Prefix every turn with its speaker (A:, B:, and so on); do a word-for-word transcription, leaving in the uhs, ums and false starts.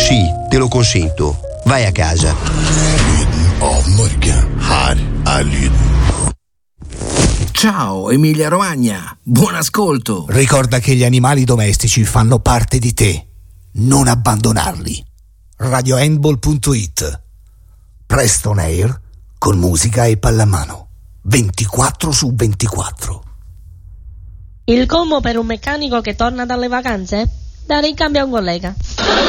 A: Sì, te lo consento. Vai a casa.
B: Ciao Emilia Romagna, buon ascolto.
C: Ricorda che gli animali domestici fanno parte di te. Non abbandonarli. radio handball punto it. Presto on air con musica e pallamano. ventiquattro su ventiquattro.
D: Il combo per un meccanico che torna dalle vacanze? Da ricambio a un collega.